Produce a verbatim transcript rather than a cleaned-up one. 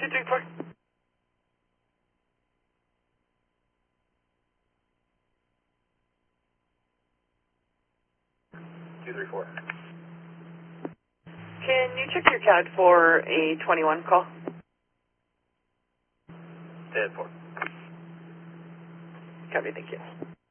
two three four. two three four. Can you check your C A D for a twenty-one call? ten four. Copy, thank you.